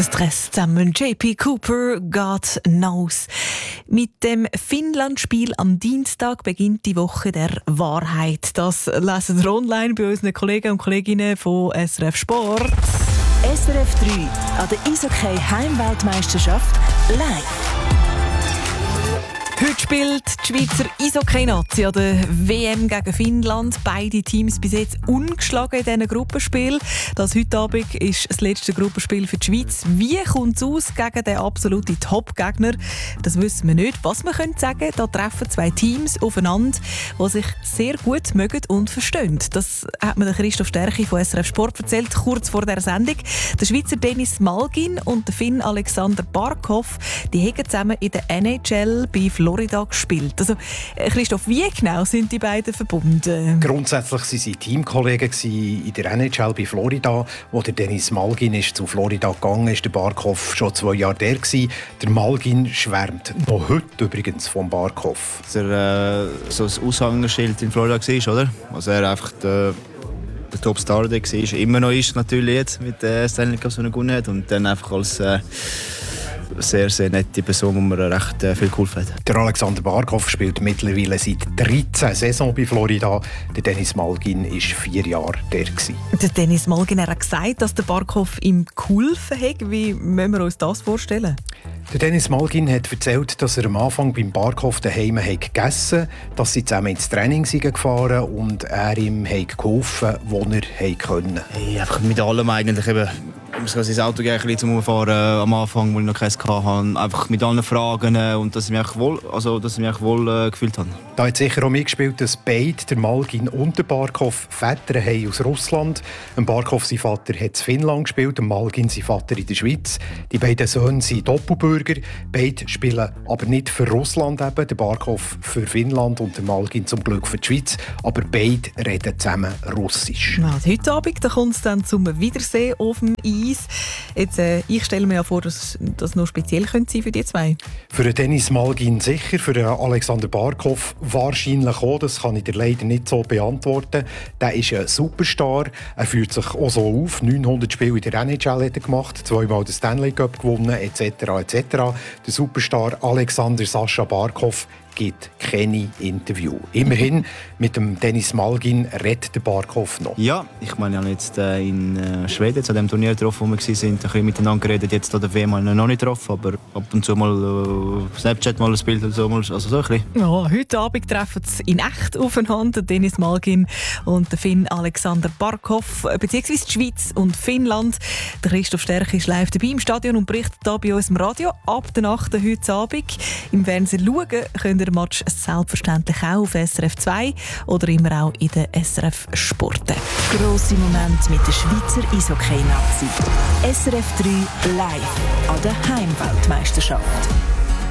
Der Stress zusammen. JP Cooper, God Knows. Mit dem Finnland-Spiel am Dienstag beginnt die Woche der Wahrheit. Das lesen wir online bei unseren Kollegen und Kolleginnen von SRF Sport. SRF 3 an der Eishockey Heimweltmeisterschaft live. Heute spielt die Schweizer Eishockey-Nazi an der WM gegen Finnland. Beide Teams bis jetzt ungeschlagen in diesen Gruppenspiel. Das heute Abend ist das letzte Gruppenspiel für die Schweiz. Wie kommt es aus gegen den absoluten Top-Gegner? Das wissen wir nicht. Was wir können sagen, da treffen zwei Teams aufeinander, die sich sehr gut mögen und verstehen. Das hat mir Christoph Stärchi von SRF Sport erzählt, kurz vor der Sendung. Der Schweizer Dennis Malgin und der Finn Alexander Barkov, die haben zusammen in der NHL bei Florida gespielt. Also, Christoph, wie genau sind die beiden verbunden? Grundsätzlich waren sie Teamkollegen in der NHL bei Florida. Wo der Dennis Malgin ist zu Florida gegangen ist, der Barkov schon 2 Jahre der gewesen. Der Malgin schwärmt noch heute übrigens vom Barkov. Dass er so ein Aushängeschild in Florida war, oder? Also er einfach der Topstar der war, immer noch ist natürlich jetzt mit der Stanley Cup, die er gewonnen hat. Und dann einfach als sehr, sehr nette Person, die mir recht viel geholfen hat. Der Alexander Barkov spielt mittlerweile seit 13 Saison bei Florida. Der Dennis Malgin war 4 Jahre der gewesen. Der Dennis Malgin hat gesagt, dass der Barkov ihm geholfen hat. Wie müssen wir uns das vorstellen? Der Dennis Malgin hat erzählt, dass er am Anfang beim Barkov daheim gegessen hat, dass sie zusammen ins Training gefahren und er ihm geholfen, wo er konnte. Hey, einfach mit allem eigentlich eben. Ich muss sein Auto gleich zum Umfahren am Anfang, wo ich noch keins hatte. Einfach mit allen Fragen und dass ich mich wohl gefühlt habe. Da hat sicher auch mitgespielt, dass beide, der Malgin und der Barkov, Väter haben aus Russland. Ein Barkov, sein Vater, hat in Finnland gespielt, der Malgin, sein Vater, in der Schweiz. Die beiden Söhne sind Doppelbürger. Beide spielen aber nicht für Russland, eben. Der Barkov für Finnland und der Malgin zum Glück für die Schweiz. Aber beide reden zusammen Russisch. Ja, heute Abend kommt es dann zum Wiedersehen auf dem Eis. Jetzt, ich stelle mir ja vor, dass das noch speziell könnte für die zwei. Für den Dennis Malgin sicher, für den Alexander Barkov wahrscheinlich auch. Das kann ich dir leider nicht so beantworten. Der ist ein Superstar. Er führt sich auch so auf. 900 Spiele in der NHL hat er gemacht, 2-mal den Stanley Cup gewonnen, etc. etc. Der Superstar Alexander Sascha Barkov gibt keine Interview. Immerhin, mit dem Dennis Malgin redet der Barkov noch. Ja, ich meine, wir haben jetzt in Schweden zu dem Turnier getroffen, wo wir waren, ein bisschen miteinander geredet. Jetzt an der WM haben wir noch nicht getroffen, aber ab und zu mal Snapchat mal ein Bild oder so, also so ein bisschen. Ja, heute Abend treffen sie in echt aufeinander, Dennis Malgin und der Finn Alexander Barkov, beziehungsweise die Schweiz und Finnland. Der Christoph Stärchi ist live dabei im Stadion und berichtet hier bei uns im Radio ab der Nacht heute Abend. Im Fernsehen schauen könnt ihr den Match selbstverständlich auch auf SRF 2 oder immer auch in der SRF Sport. Grosse Momente mit der Schweizer Eishockey-Nazi. SRF 3 live an der Heimweltmeisterschaft.